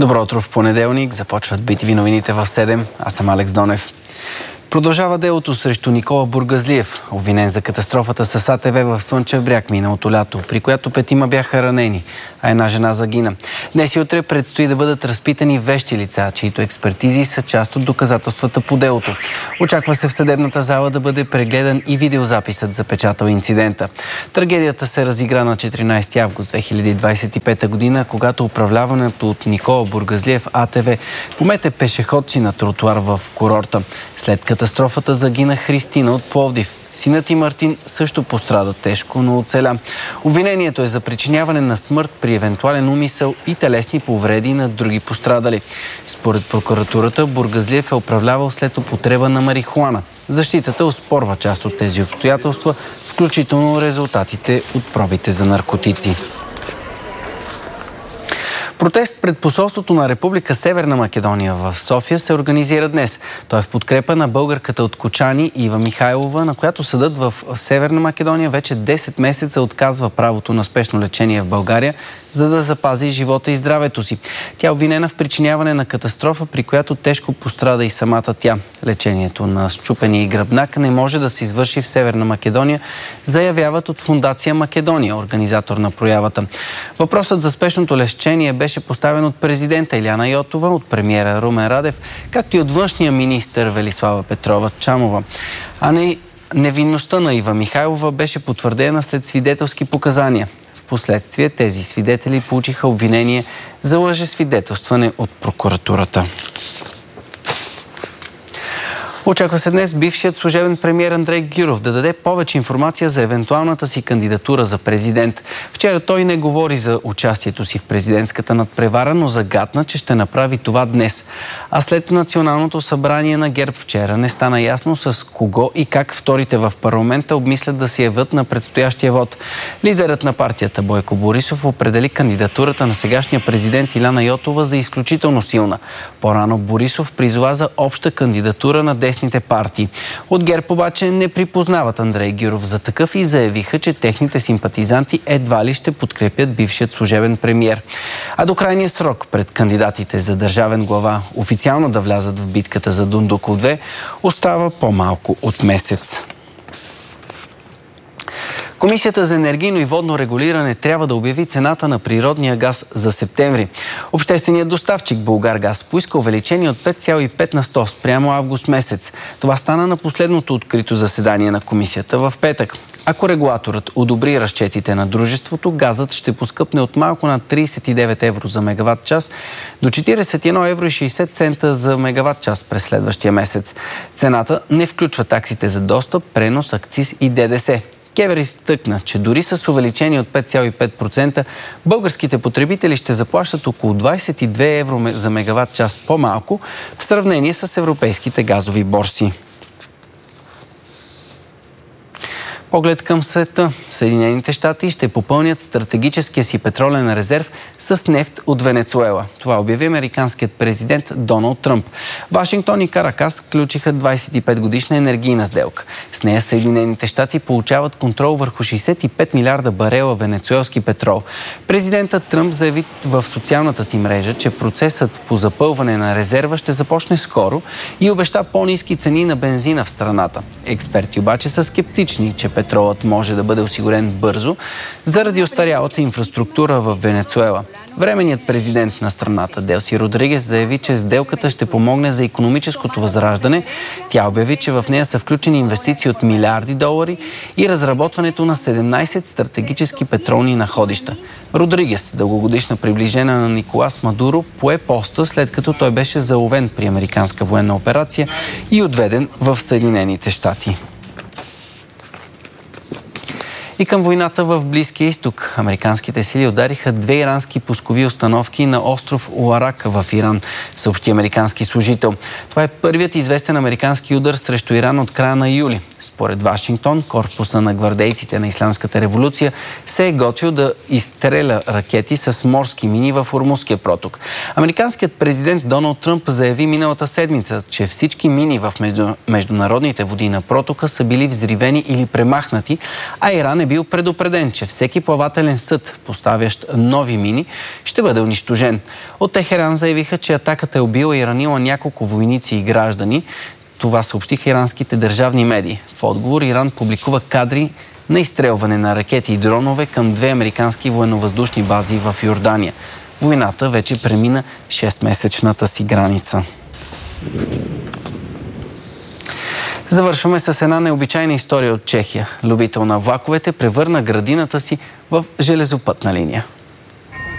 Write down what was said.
Добро утро в понеделник. Започват BTV новините в 7. Аз съм Алекс Донев. Продължава делото срещу Никола Бургазлиев, обвинен за катастрофата с АТВ в Слънчев бряг миналото лято, при която 5 бяха ранени, а една жена загина. Днес и утре предстои да бъдат разпитани вещи лица, чието експертизи са част от доказателствата по делото. Очаква се в съдебната зала да бъде прегледан и видеозаписът, запечатал инцидента. Трагедията се разигра на 14 август 2025 година, когато управляването от Никола Бургазлиев АТВ помете пешеходци на тротуар в курорта. След катастрофата загина Христина от Пловдив. Синът и Мартин също пострада тежко, но оцеля. Обвинението е за причиняване на смърт при евентуален умисъл и телесни повреди на други пострадали. Според прокуратурата, Бургазлиев е управлявал след употреба на марихуана. Защитата оспорва част от тези обстоятелства, включително резултатите от пробите за наркотици. Протест пред посолството на Република Северна Македония в София се организира днес. Той е в подкрепа на българката от Кочани Ива Михайлова, на която съдът в Северна Македония вече 10 месеца отказва правото на спешно лечение в България, за да запази живота и здравето си. Тя е обвинена в причиняване на катастрофа, при която тежко пострада и самата тя. Лечението на счупения и гръбнак не може да се извърши в Северна Македония, заявяват от Фондация Македония, организатор на проявата. Въпросът за спешното лечение беше поставен от президента Иляна Йотова, от премиера Румен Радев, както и от външния министър Велислава Петрова-Чамова. Невинността на Ива Михайлова беше потвърдена след свидетелски показания. Впоследствие тези свидетели получиха обвинение за лъжесвидетелстване от прокуратурата. Очаква се днес бившият служебен премиер Андрей Гюров да даде повече информация за евентуалната си кандидатура за президент. Вчера той не говори за участието си в президентската надпревара, но загатна, че ще направи това днес. А след Националното събрание на ГЕРБ вчера не стана ясно с кого и как вторите в парламента обмислят да се явят на предстоящия вод. Лидерът на партията Бойко Борисов определи кандидатурата на сегашния президент Иляна Йотова за изключително силна. По-рано Борисов призова за обща кандидатура на десните партии. От ГЕРБ обаче не припознават Андрей Гюров за такъв и заявиха, че техните симпатизанти едва ли ще подкрепят бившият служебен премиер. А до крайния срок пред кандидатите за държавен глава официално да влязат в битката за Дундуков 2 остава по-малко от месец. Комисията за енергийно и водно регулиране трябва да обяви цената на природния газ за септември. Общественият доставчик Булгаргаз поиска увеличение от 5,5 на 100 спрямо август месец. Това стана на последното открито заседание на комисията в петък. Ако регулаторът одобри разчетите на дружеството, газът ще поскъпне от малко над 39 евро за мегаватт час до 41 евро и 60 цента за мегаватт час през следващия месец. Цената не включва таксите за достъп, пренос, акциз и ДДС. КЕВР изтъкна, че дори с увеличение от 5,5%, българските потребители ще заплащат около 22 евро за мегаватт час по-малко в сравнение с европейските газови борси. Поглед към света. Съединените щати ще попълнят стратегическия си петролен резерв с нефт от Венецуела. Това обяви американският президент Доналд Тръмп. Вашингтон и Каракас включиха 25-годишна енергийна сделка. С нея Съединените щати получават контрол върху 65 милиарда барела венецуелски петрол. Президентът Тръмп заяви в социалната си мрежа, че процесът по запълване на резерва ще започне скоро и обеща по-ниски цени на бензина в страната. Експерти обаче са скептични, че петролът може да бъде осигурен бързо заради остарялата инфраструктура в Венецуела. Временният президент на страната Делси Родригес заяви, че сделката ще помогне за икономическото възраждане. Тя обяви, че в нея са включени инвестиции от милиарди долари и разработването на 17 стратегически петролни находища. Родригес, дългогодишна приближена на Николас Мадуро, пое поста, след като той беше заловен при американска военна операция и отведен в Съединените щати. И към войната в Близкия изток. Американските сили удариха 2 ирански пускови установки на остров Уарак в Иран, съобщи американски служител. Това е първият известен американски удар срещу Иран от края на юли. Според Вашингтон, корпуса на гвардейците на Ислямската революция се е готвил да изстреля ракети с морски мини в Ормузския проток. Американският президент Доналд Тръмп заяви миналата седмица, че всички мини в международните води на протока са били взривени или премахнати, а Иран е бил бил предупреден, че всеки плавателен съд, поставящ нови мини, ще бъде унищожен. От Техеран заявиха, че атаката е убила и ранила няколко войници и граждани. Това съобщиха иранските държавни медии. В отговор Иран публикува кадри на изстрелване на ракети и дронове към 2 американски военновъздушни бази в Йордания. Войната вече премина 6-месечната си граница. Завършваме с една необичайна история от Чехия. Любител на влаковете превърна градината си в железопътна линия.